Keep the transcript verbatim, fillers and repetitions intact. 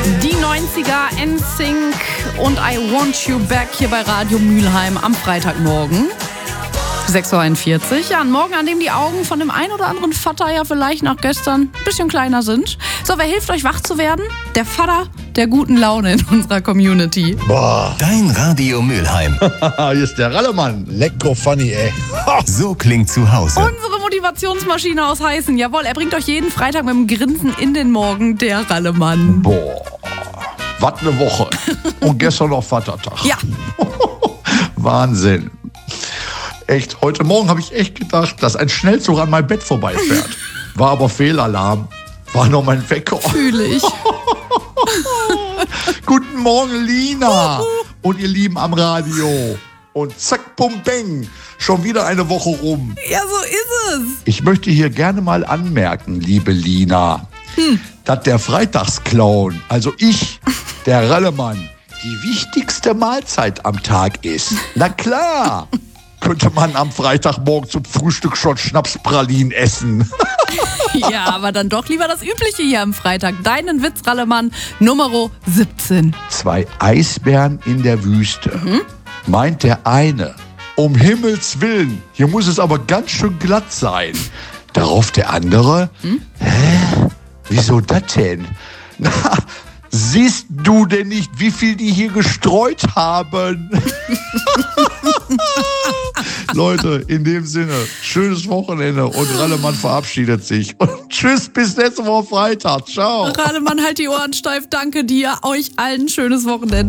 Die neunziger, N Sync und I Want You Back hier bei Radio Mülheim am Freitagmorgen. sechs Uhr einundvierzig. Ja, ein Morgen, an dem die Augen von dem einen oder anderen Vater ja vielleicht nach gestern ein bisschen kleiner sind. So, wer hilft euch wach zu werden? Der Vater der guten Laune in unserer Community. Boah. Dein Radio Mülheim. Hier ist der Rallemann. Lecker funny, ey. So klingt zu Hause. Unsere Motivationsmaschine aus Heißen. Jawohl, er bringt euch jeden Freitag mit dem Grinsen in den Morgen, der Rallemann. Boah, was eine Woche. Und gestern noch Vatertag. Ja. Wahnsinn. Echt, heute Morgen habe ich echt gedacht, dass ein Schnellzug an mein Bett vorbeifährt. War aber Fehlalarm. War noch mein Wecker. Fühle ich. Guten Morgen, Lina. Und ihr Lieben am Radio. Und zack, bum, bang. Schon wieder eine Woche rum. Ja, so ist es. Ich möchte hier gerne mal anmerken, liebe Lina, hm. dass der Freitagsclown, also ich, der Rallemann, die wichtigste Mahlzeit am Tag ist. Na klar. Könnte man am Freitagmorgen zum Frühstück schon Schnapspralinen essen. Ja, aber dann doch lieber das Übliche hier am Freitag. Deinen Witz, Rallemann, Nummer siebzehn. Zwei Eisbären in der Wüste. Mhm. Meint der eine, um Himmels Willen, hier muss es aber ganz schön glatt sein. Darauf der andere, hm? Hä? Wieso das denn? Na, siehst du denn nicht, wie viel die hier gestreut haben? Leute, in dem Sinne, schönes Wochenende und Rallemann verabschiedet sich. Und tschüss, bis nächste Woche Freitag. Ciao. Rallemann, halt die Ohren steif. Danke dir. Euch allen schönes Wochenende.